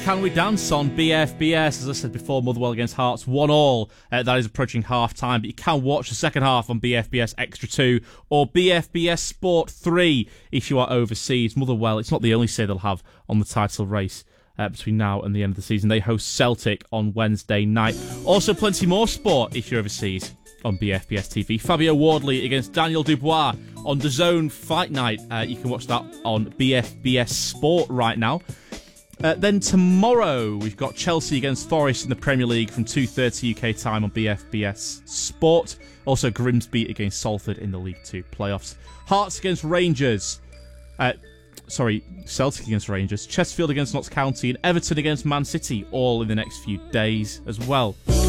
Can We Dance on BFBS? As I said before, Motherwell against Hearts 1-1. That is approaching half-time, but you can watch the second half on BFBS Extra 2 or BFBS Sport 3 if you are overseas. Motherwell, it's not the only say they'll have on the title race between now and the end of the season. They host Celtic on Wednesday night. Also, plenty more sport if you're overseas on BFBS TV. Fabio Wardley against Daniel Dubois on DAZN Fight Night. You can watch that on BFBS Sport right now. Then tomorrow, we've got Chelsea against Forest in the Premier League from 2:30 UK time on BFBS Sport. Also, Grimsby against Salford in the League 2 playoffs. Hearts against Rangers. Celtic against Rangers. Chesterfield against Notts County. And Everton against Man City, all in the next few days as well.